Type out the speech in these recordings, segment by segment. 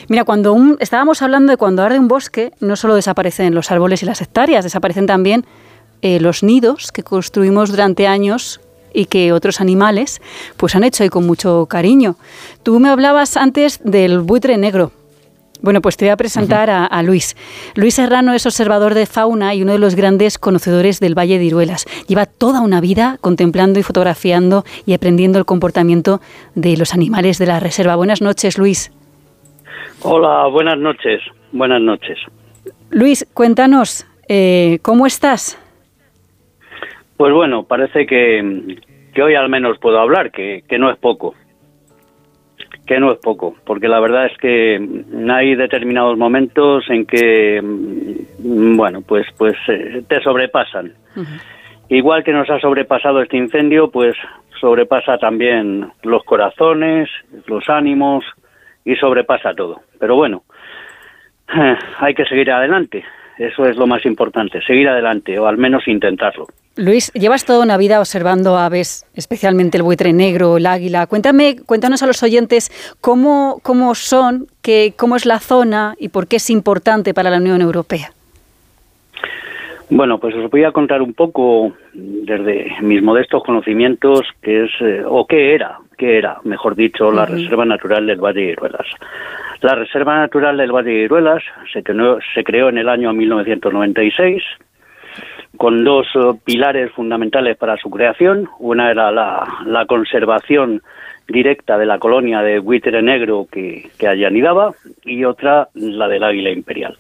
Mira, estábamos hablando de cuando arde un bosque, no solo desaparecen los árboles y las hectáreas, desaparecen también los nidos que construimos durante años y que otros animales pues han hecho ahí con mucho cariño. Tú me hablabas antes del buitre negro. Bueno, pues te voy a presentar a Luis. Luis Serrano es observador de fauna y uno de los grandes conocedores del Valle de Iruelas. Lleva toda una vida contemplando y fotografiando y aprendiendo el comportamiento de los animales de la reserva. Buenas noches, Luis. Hola, buenas noches. Buenas noches. Luis, cuéntanos, ¿cómo estás? Pues bueno, parece que hoy al menos puedo hablar, que no es poco. Que no es poco, porque la verdad es que hay determinados momentos en que, bueno, pues te sobrepasan. Uh-huh. Igual que nos ha sobrepasado este incendio, pues sobrepasa también los corazones, los ánimos y sobrepasa todo. Pero bueno, hay que seguir adelante. Eso es lo más importante, seguir adelante o al menos intentarlo. Luis, llevas toda una vida observando aves, especialmente el buitre negro, el águila. Cuéntanos a los oyentes cómo son, cómo es la zona y por qué es importante para la Unión Europea. Bueno, pues os voy a contar un poco desde mis modestos conocimientos qué es o qué era, mejor dicho, la Reserva Natural del Valle de Iruelas. La Reserva Natural del Valle de Iruelas se creó en el año 1996 con dos pilares fundamentales para su creación. Una era la conservación directa de la colonia de buitre negro que allí anidaba y otra la del águila imperial.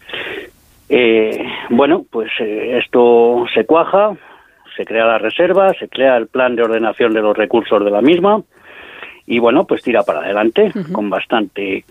Bueno, pues esto se cuaja, se crea la reserva, se crea el plan de ordenación de los recursos de la misma y bueno, pues tira para adelante con bastante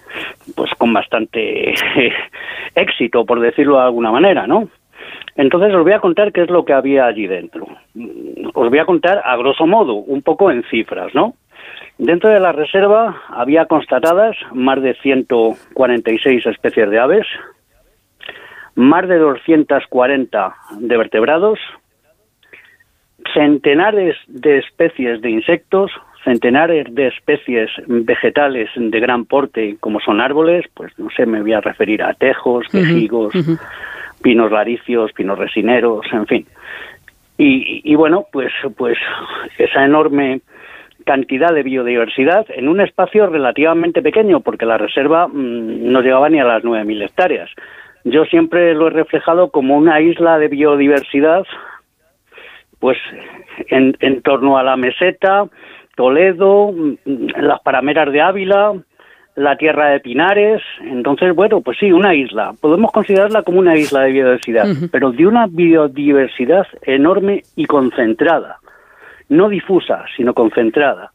éxito, por decirlo de alguna manera, ¿no? Entonces os voy a contar qué es lo que había allí dentro. Os voy a contar a grosso modo, un poco en cifras, ¿no? Dentro de la reserva había constatadas más de 146 especies de aves, más de 240 de vertebrados, centenares de especies de insectos, centenares de especies vegetales de gran porte, como son árboles, pues no sé, me voy a referir a tejos, quejigos, pinos raricios, pinos resineros, en fin. Y bueno, pues esa enorme cantidad de biodiversidad en un espacio relativamente pequeño, porque la reserva no llegaba ni a las 9.000 hectáreas. Yo siempre lo he reflejado como una isla de biodiversidad, pues en torno a la meseta, Toledo, las parameras de Ávila, la tierra de Pinares. Entonces, bueno, pues sí, una isla. Podemos considerarla como una isla de biodiversidad, pero de una biodiversidad enorme y concentrada. No difusa, sino concentrada.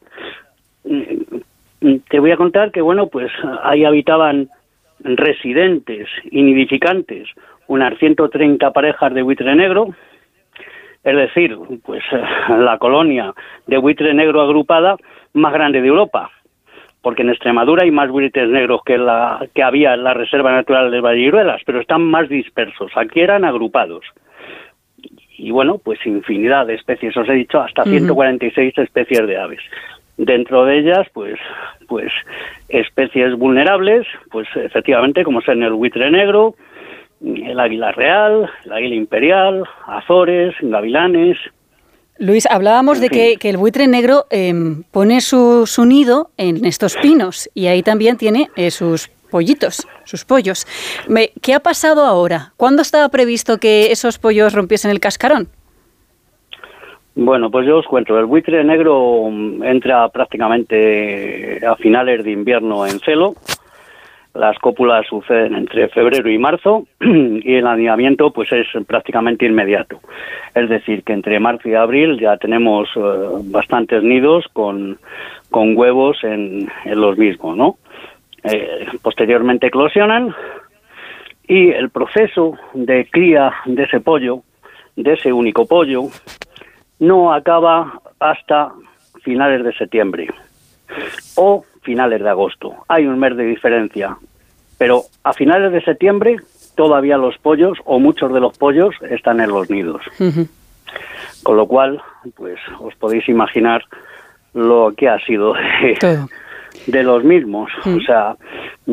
Te voy a contar que, bueno, pues ahí habitaban residentes y nidificantes unas 130 parejas de buitre negro, es decir, pues la colonia de buitre negro agrupada más grande de Europa, porque en Extremadura hay más buitres negros que había en la Reserva Natural del Valle de Iruelas, pero están más dispersos. Aquí eran agrupados. Y bueno, pues infinidad de especies, os he dicho, hasta 146 especies de aves. Dentro de ellas, pues especies vulnerables, pues efectivamente, como son el buitre negro, el águila real, el águila imperial, azores, gavilanes. Luis, hablábamos de que el buitre negro pone su nido en estos pinos y ahí también tiene sus pollitos, sus pollos. ¿Qué ha pasado ahora? ¿Cuándo estaba previsto que esos pollos rompiesen el cascarón? Bueno, pues yo os cuento. El buitre negro entra prácticamente a finales de invierno en celo. Las cópulas suceden entre febrero y marzo y el anidamiento pues es prácticamente inmediato. Es decir, que entre marzo y abril ya tenemos bastantes nidos con huevos en los mismos, ¿no? Posteriormente eclosionan y el proceso de cría de ese pollo, de ese único pollo, no acaba hasta finales de septiembre o finales de agosto. Hay un mes de diferencia, pero a finales de septiembre todavía los pollos o muchos de los pollos están en los nidos. Con lo cual, pues os podéis imaginar lo que ha sido de los mismos. O sea,